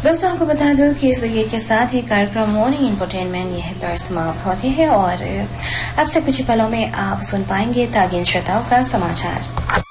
दोस्तों, आपको बता दूं कि इस गीत के साथ ही कार्यक्रम मॉर्निंग इंफोटेनमेंट यह पर समाप्त होते हैं और अब से कुछ पलों में आप सुन पाएंगे तागिन श्रोताओं का समाचार।